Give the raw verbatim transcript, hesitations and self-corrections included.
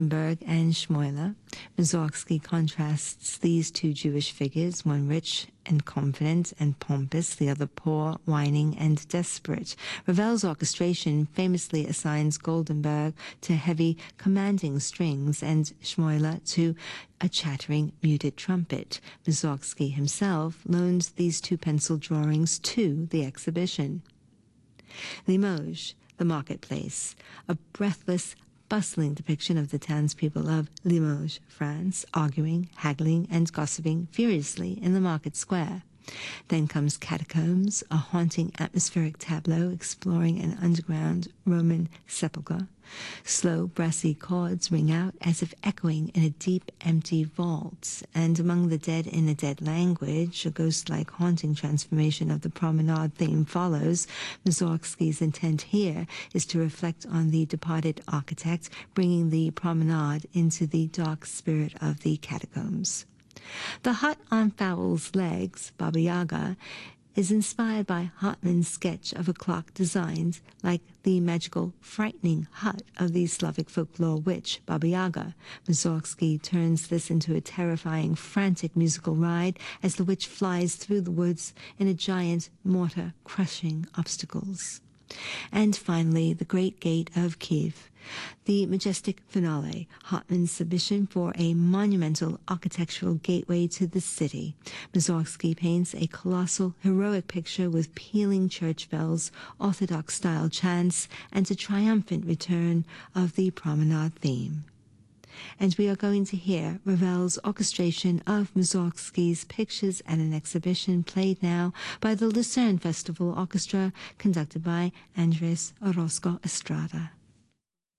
Berg and Schmoyler. Mussorgsky contrasts these two Jewish figures, one rich and confident and pompous, the other poor, whining, and desperate. Ravel's orchestration famously assigns Goldenberg to heavy, commanding strings and Schmoyler to a chattering, muted trumpet. Mussorgsky himself loaned these two pencil drawings to the exhibition. Limoges, the marketplace, a breathless, bustling depiction of the townspeople of Limoges, France, arguing, haggling, and gossiping furiously in the market square. Then comes Catacombs, a haunting atmospheric tableau exploring an underground Roman sepulchre. Slow, brassy chords ring out as if echoing in a deep, empty vault, and among the dead in a dead language, a ghost-like haunting transformation of the promenade theme follows. Mussorgsky's intent here is to reflect on the departed architect, bringing the promenade into the dark spirit of the catacombs. The hut on Fowl's legs, Baba Yaga, is inspired by Hartmann's sketch of a clock designed like the magical, frightening hut of the Slavic folklore witch, Baba Yaga. Mussorgsky turns this into a terrifying, frantic musical ride as the witch flies through the woods in a giant mortar crushing obstacles. And finally, the Great Gate of Kiev, the majestic finale, Hartmann's submission for a monumental architectural gateway to the city. Mussorgsky paints a colossal, heroic picture with pealing church bells, Orthodox-style chants, and a triumphant return of the promenade theme. And we are going to hear Ravel's orchestration of Mussorgsky's pictures at an exhibition played now by the Lucerne Festival Orchestra, conducted by Andres Orozco Estrada.